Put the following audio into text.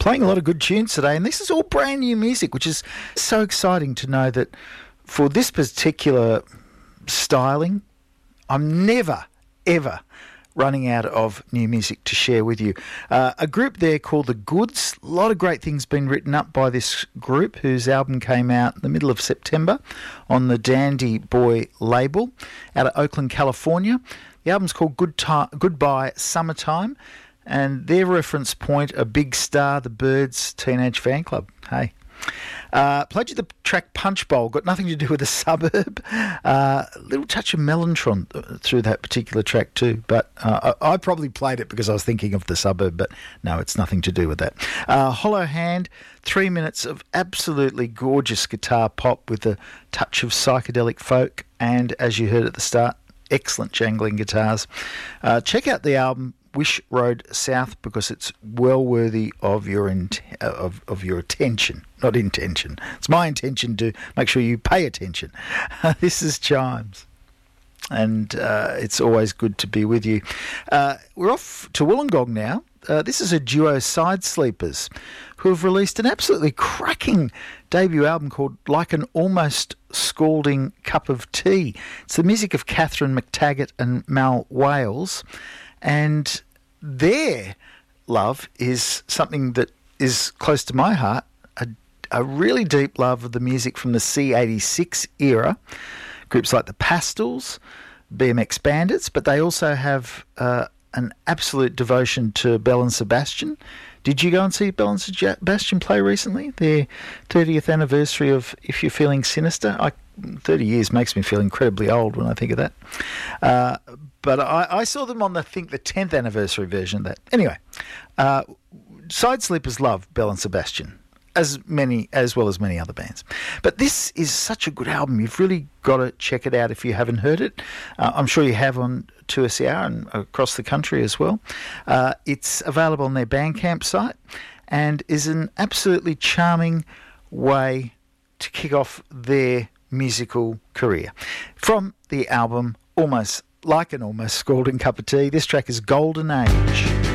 Playing a lot of good tunes today, and this is all brand new music, which is so exciting to know that for this particular styling, I'm never, ever running out of new music to share with you. A group there called The Goods. A lot of great things been written up by this group, whose album came out in the middle of September on the Dandy Boy label out of Oakland, California. The album's called Goodbye Summertime, and their reference point, a big star, the Byrds Teenage Fan Club. Hey. Played you the track Punch Bowl, got nothing to do with a suburb. A little touch of Mellotron through that particular track too, but I probably played it because I was thinking of the suburb, but no, it's nothing to do with that. Hollow Hand, 3 minutes of absolutely gorgeous guitar pop with a touch of psychedelic folk, and as you heard at the start, excellent jangling guitars. Check out the album Wish Road South because it's well worthy of your of your attention, not intention. It's my intention to make sure you pay attention. This is Chimes, and it's always good to be with you. We're off to Wollongong now. This is a duo, Side Sleepers, who have released an absolutely cracking debut album called Like an Almost Scalding Cup of Tea. It's the music of Catherine McTaggart and Mal Wales, and their love is something that is close to my heart, a really deep love of the music from the C86 era, groups like the Pastels, BMX Bandits, but they also have an absolute devotion to Belle and Sebastian. Did you go and see Belle and Sebastian play recently? Their 30th anniversary of If You're Feeling Sinister. 30 years makes me feel incredibly old when I think of that. But I saw them on the 10th anniversary version of that. Anyway, Side Sleepers love Belle and Sebastian, as well as many other bands. But this is such a good album. You've really got to check it out if you haven't heard it. I'm sure you have on 2SER and across the country as well. It's available on their Bandcamp site and is an absolutely charming way to kick off their musical career. From the album Almost Like an Almost Scalding Cup of Tea, this track is Golden Age.